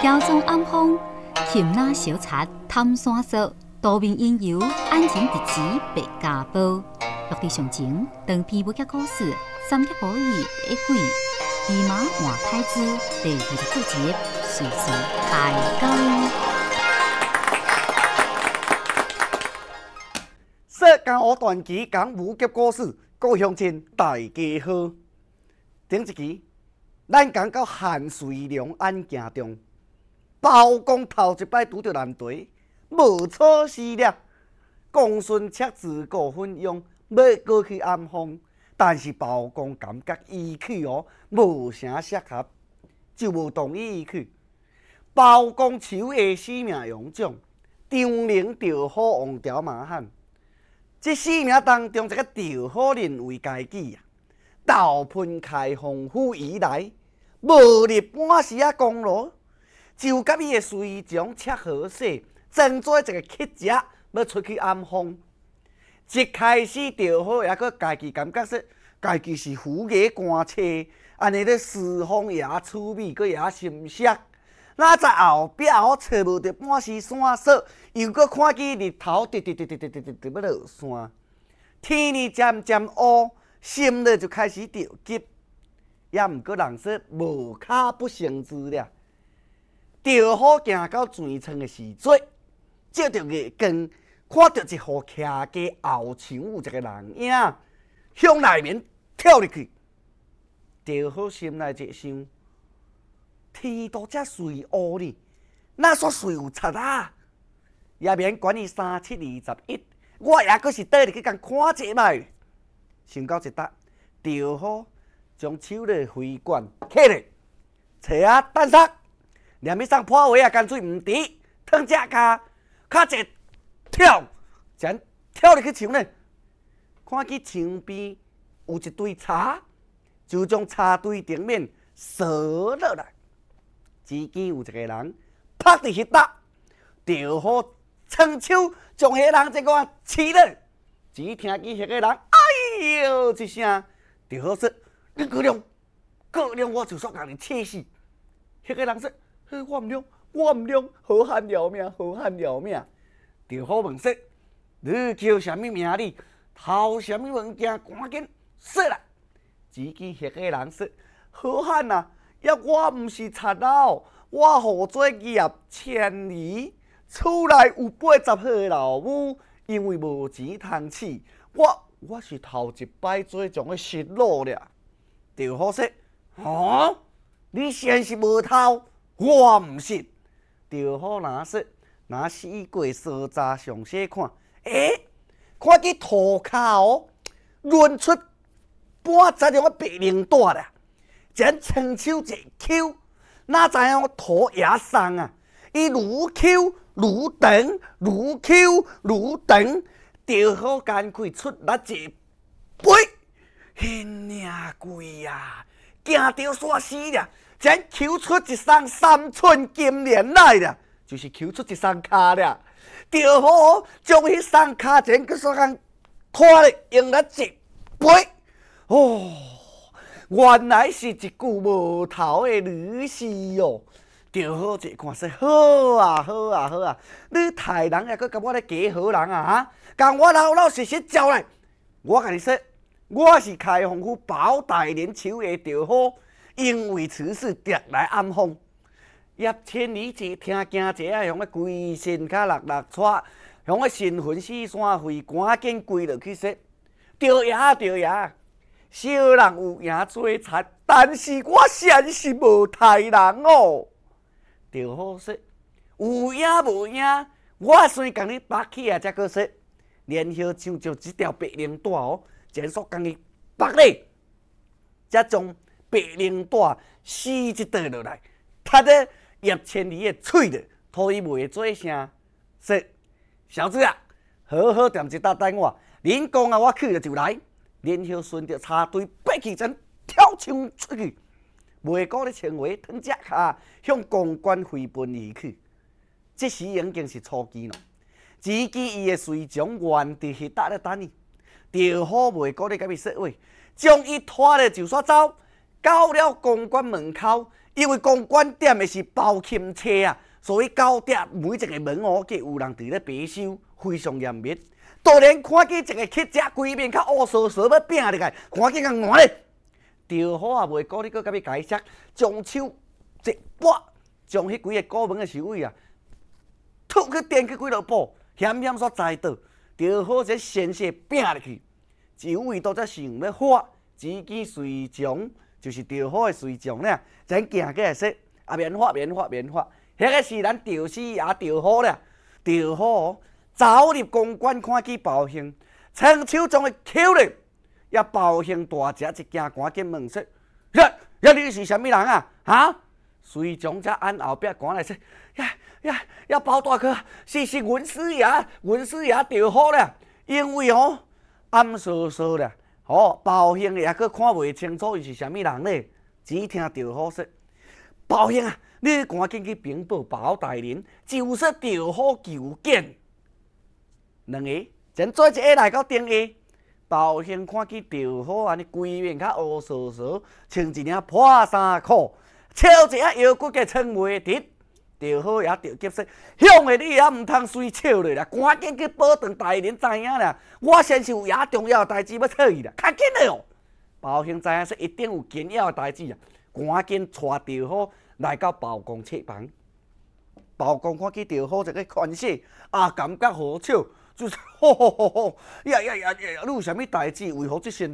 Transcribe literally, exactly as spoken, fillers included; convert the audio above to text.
飘中暗风，琴那小贼探山说，多面因由，安情直指白家宝。落地上前，长篇武侠故事《三国古语》第一季，骑马换太子第二十九集，随时开讲。 说讲我传奇讲武侠故事，各位乡亲大家好。顶一期，咱讲到韩遂良案件中，包公头一摆拄着难题，无措施了。公孙策自告奋勇要过去暗访，但是包公感觉伊去哦无啥适合，就无同意伊去。包公手下性命勇将，张灵、赵虎、王朝、马汉。这四名当中，一个赵虎认为家己啊，豆喷开防府以来，无入半时啊功劳，就甲伊的随从切好势，装作一个乞食，要出去暗访。一开始赵虎也阁家己感觉说，家己是胡言官车，安尼咧侍奉也趣味，阁也心塞。那在后壁哦，找无着半时线索，又阁看见日头直直直直直直直要落山，天呢渐渐乌，心里就开始着急。也毋过人说无卡不成之了。赵虎行到泉村的时阵，照着月光，看到一户徛家后墙有一个人影，向内面跳入去。赵虎心内一想。天都遮水乌呢，哪煞水有贼啊？也免管伊三七二十一，我也阁是倒入去共看一摆。想到一搭，赵虎将手里挥管起来，找啊等杀，连要送破话啊，干脆毋值，躺只骹，脚一跳，将跳入去墙内，看见墙边有一堆柴，就将柴堆顶面扫落来。只见有一个人趴伫迄搭，赵虎伸手将迄人这个刺了。只听见迄个人哎呦一声，赵虎说：“你过量，过量，我就煞共你刺死。”迄个人说：“我毋量，我毋量，好汉要命，好汉要命。”赵虎问说：“你叫什么名字？偷什么物件？赶紧说来。”只见迄个人说：“好汉啊！”也我毋是贼佬，我何做业千里，厝内有八十岁的老母，因为无钱通饲，我我是头一摆做将个失落了。赵虎说：“哦，你先是无偷，我毋信。”赵虎拿说，拿四过烧渣详细看，诶，看见涂骹哦，润出半截种个白绫带啦。将双手一扣，哪知影土也松啊！伊愈扣愈长，愈扣愈长，赵虎干脆出力一飞，迄领贵呀，惊到煞死了！将扣出一双三寸金莲来了，就是扣出一双骹了。赵虎将迄双骹前佮煞共拖咧，用力一飞，哦！原来是一具无头的女尸哦！赵虎一看说：“好啊，好啊，好啊！你害人也阁甲我咧假好人啊！哈，共我老老实实招来。我甲你说，我是开封府包大人手下赵虎，因为此事特来暗访。叶千里一听惊者啊，向个规身骹落落喘，向个神魂四散飞，赶紧跪落去说：赵爷，赵爷！小人有影做贼，但是我先是无杀人哦。赵虎说：“有影无影，我先共你拔起啊，才个说。然后就将一条白绫带哦，前说共伊拔咧，才将白绫带撕一块落来，插在叶千里的嘴里，拖伊袂做声。说小子啊，好好踮一搭等我，恁讲啊，我去了就来。”然后顺着插队爬起针跳墙出去，袂顾咧穿鞋，脱只骹向公馆飞奔而去。这时已经是初期咯，只见伊的随从原伫迄搭咧等伊。赵虎袂顾咧甲伊说话，将伊拖咧就煞走，到了公馆门口， 因为公馆点的是包钦车啊，所以到底每一个门哦，皆有人伫咧维修，非常严密。突然看见一个乞食，规面较乌索索要拼入来，看见个换咧，着好也袂顾你，搁甲要解释，将手一拨，将迄几个古门的守卫啊，突去电去几落步，险险煞栽倒，着好这鲜血拼入去。守卫都则想要发，只见随从就是着好的随从咧，真行过来说啊，免发免发免发，迄个是咱着死也着好咧，着好。走入公馆，看见包兴，双手将伊扣咧，也包兴大只一惊，赶紧问说：“呀呀，你是啥物人啊？哈？”随从则按后壁赶来说：“呀呀呀，包大哥，是是阮师爷，阮师爷着好咧，因为哦暗烁烁咧，哦包兴也阁看袂清楚伊是啥物人咧，只听着好说：包兴啊，你赶紧去禀报包大人，就说着好求见。”两个真做一个来到顶下，包兴看见着好安尼规面较乌索索，穿一领破衫裤，翘一下腰骨嘅穿袂直，着好也着急说，向的你也毋通随笑咧啦，赶紧去保长大人知影啦，我先是有遐重要的代志要找伊啦，较紧的哦。包兴知影说一定有紧要的代志啊，赶紧带着好来到包公册房。包公看见着好一个款式，啊，感觉好笑。就是吼吼吼吼！呀呀呀呀！你有啥物代志？为何这身